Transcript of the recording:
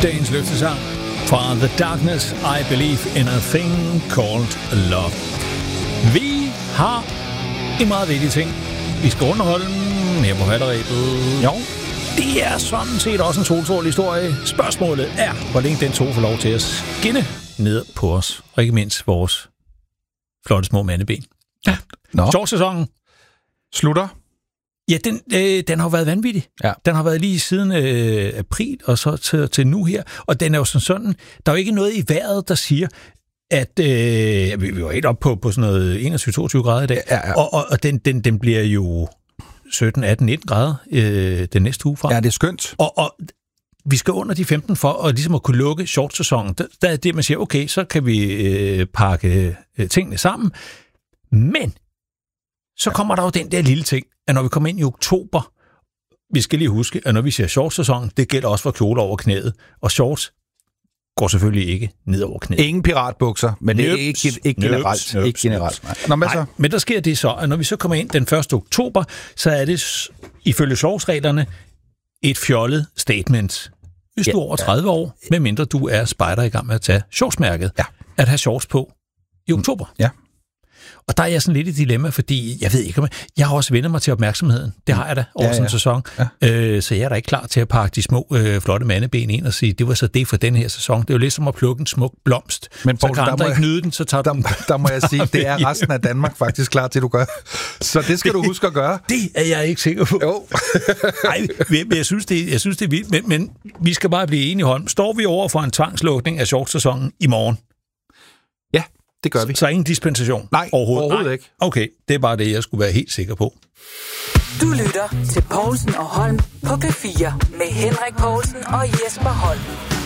Dagens løftesang fra The Darkness, I Believe in a Thing Called Love. Vi har en meget vigtig ting. Vi skal underholde her på falderebet. Jo, det er sådan set også en solstrålig historie. Spørgsmålet er, hvor længe den tog får lov til at skinne ned på os. Og ikke mindst vores flotte små mandeben. Ja. Shortsæsonen slutter. Ja, den har været vanvittig. Ja. Den har været lige siden april og så til nu her. Og den er jo sådan, der er jo ikke noget i vejret, der siger, at vi var helt op på sådan noget 21-22 grader i dag. Ja. Og den bliver jo 17, 18, 19 grader den næste uge fra. Ja, det er skønt. Og vi skal under de 15 for ligesom at kunne lukke shortsæsonen. Der er det, man siger, okay, så kan vi pakke tingene sammen. Men så kommer der jo den der lille ting, at når vi kommer ind i oktober, vi skal lige huske, at når vi siger shortsæson, det gælder også for kjoler over knæet. Og shorts går selvfølgelig ikke ned over knæet. Ingen piratbukser, men det er ikke generelt. Ikke generelt. Nej, men der sker det så, at når vi så kommer ind den 1. oktober, så er det ifølge shortsreglerne et fjollet statement. Hvis du er over 30 år, medmindre du er spejder i gang med at tage shortsmærket, at have shorts på i oktober. Ja. Og der er jeg sådan lidt i dilemma, fordi jeg ved ikke, om jeg har også vendt mig til opmærksomheden. Det har jeg da over sådan en sæson. Ja. Så jeg er da ikke klar til at pakke de små, flotte mandeben ind og sige, det var så det for den her sæson. Det er jo lidt som at plukke en smuk blomst. Men Poul, så kan andre ikke nyde den, så tager der må jeg sige, det er resten af Danmark faktisk klar til, du gør. Så det skal du huske at gøre. Det er jeg ikke sikker på. Jo. Nej, men jeg synes, det er vildt. Men vi skal bare blive enige, Holm. Står vi over for en tvangslukning af shortsæsonen i morgen? Ja. Det gør vi. Så ingen dispensation? Nej, overhovedet ikke. Okay, det er bare det, jeg skulle være helt sikker på. Du lytter til Poulsen og Holm på P4 med Henrik Poulsen og Jesper Holm.